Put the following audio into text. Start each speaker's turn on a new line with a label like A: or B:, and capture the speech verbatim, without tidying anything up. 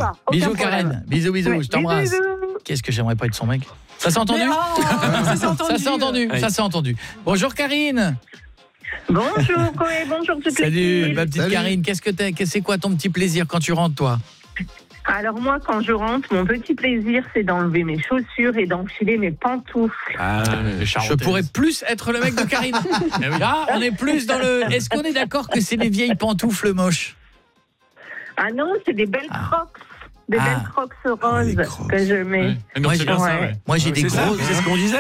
A: Ah, aucun
B: Bisous
A: problème.
B: Karen. Bisous, bisous,
A: Ouais,
B: je t'embrasse.
A: bisous.
B: Qu'est-ce que j'aimerais pas être son mec. Ça s'est entendu?
C: Mais, oh, ça s'est entendu.
B: Ça s'est entendu,
D: Ouais.
B: ça s'est entendu. Bonjour Karine.
A: Bonjour Coé, bonjour toute
B: Salut
A: l'équipe.
B: ma petite
E: Salut.
B: Karine, qu'est-ce que t'es, c'est quoi ton petit plaisir quand tu rentres toi?
A: Alors moi, quand je rentre, mon petit plaisir, c'est d'enlever mes chaussures et d'enfiler mes pantoufles.
D: Ah,
B: Je pourrais plus être le mec de Karine. Là, on est plus dans le... Est-ce qu'on est d'accord que c'est les vieilles pantoufles moches?
A: Ah non, c'est des belles
B: Ah.
A: crocs. Des
B: Ah.
A: belles crocs
B: Ah, les
A: roses
B: Crocs.
A: que je mets.
D: Donc
B: Moi,
D: c'est
B: j'ai-
D: bien ça,
A: ouais.
D: ouais.
B: Moi j'ai des
D: C'est ça,
B: gros...
D: c'est ce qu'on disait.